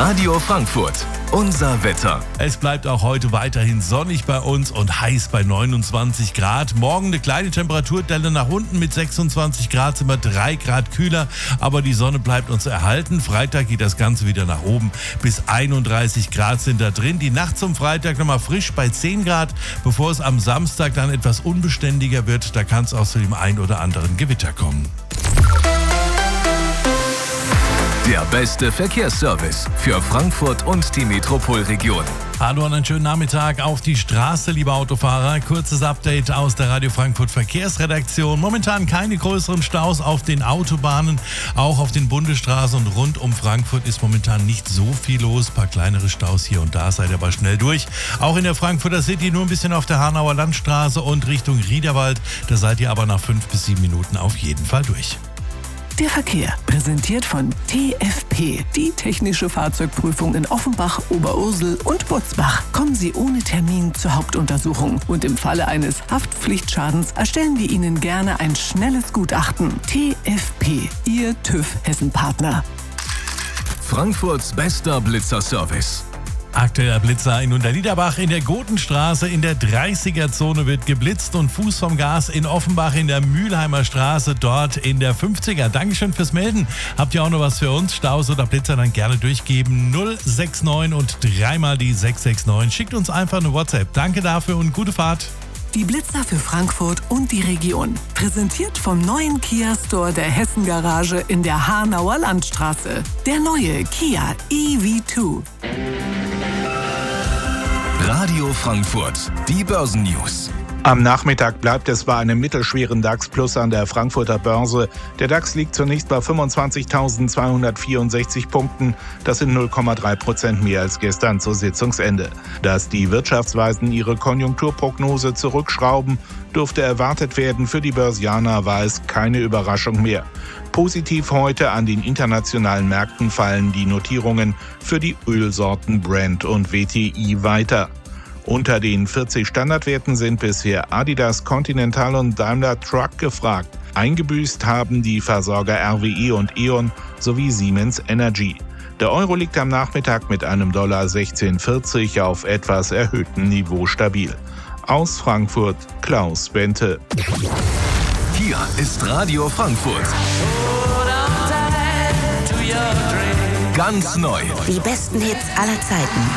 Radio Frankfurt, unser Wetter. Es bleibt auch heute weiterhin sonnig bei uns und heiß bei 29 Grad. Morgen eine kleine Temperaturdelle nach unten mit 26 Grad, sind wir 3 Grad kühler, aber die Sonne bleibt uns erhalten. Freitag geht das Ganze wieder nach oben, bis 31 Grad sind da drin. Die Nacht zum Freitag nochmal frisch bei 10 Grad, bevor es am Samstag dann etwas unbeständiger wird. Da kann es auch zu dem ein oder anderen Gewitter kommen. Der beste Verkehrsservice für Frankfurt und die Metropolregion. Hallo und einen schönen Nachmittag auf die Straße, liebe Autofahrer. Kurzes Update aus der Radio Frankfurt Verkehrsredaktion. Momentan keine größeren Staus auf den Autobahnen, auch auf den Bundesstraßen und rund um Frankfurt ist momentan nicht so viel los. Ein paar kleinere Staus hier und da, seid aber schnell durch. Auch in der Frankfurter City nur ein bisschen auf der Hanauer Landstraße und Richtung Riederwald. Da seid ihr aber nach 5 bis 7 Minuten auf jeden Fall durch. Der Verkehr, präsentiert von TFP, die technische Fahrzeugprüfung in Offenbach, Oberursel und Butzbach. Kommen Sie ohne Termin zur Hauptuntersuchung und im Falle eines Haftpflichtschadens erstellen wir Ihnen gerne ein schnelles Gutachten. TFP, Ihr TÜV-Hessen-Partner. Frankfurts bester Blitzerservice. Aktueller Blitzer in Unterliederbach in der Gotenstraße in der 30er-Zone wird geblitzt und Fuß vom Gas in Offenbach in der Mülheimer Straße dort in der 50er. Dankeschön fürs Melden. Habt ihr auch noch was für uns? Staus oder Blitzer dann gerne durchgeben. 069 und dreimal die 669. Schickt uns einfach eine WhatsApp. Danke dafür und gute Fahrt. Die Blitzer für Frankfurt und die Region. Präsentiert vom neuen Kia Store der Hessen Garage in der Hanauer Landstraße. Der neue Kia EV2. Radio Frankfurt, die Börsennews. Am Nachmittag bleibt es bei einem mittelschweren DAX Plus an der Frankfurter Börse. Der DAX liegt zunächst bei 25.264 Punkten. Das sind 0,3% mehr als gestern zu Sitzungsende. Dass die Wirtschaftsweisen ihre Konjunkturprognose zurückschrauben, durfte erwartet werden. Für die Börsianer war es keine Überraschung mehr. Positiv heute an den internationalen Märkten fallen die Notierungen für die Ölsorten Brent und WTI weiter. Unter den 40 Standardwerten sind bisher Adidas, Continental und Daimler Truck gefragt. Eingebüßt haben die Versorger RWE und E.ON sowie Siemens Energy. Der Euro liegt am Nachmittag mit einem Dollar 16,40 auf etwas erhöhtem Niveau stabil. Aus Frankfurt, Klaus Bente. Hier ist Radio Frankfurt. Ganz neu. Die besten Hits aller Zeiten.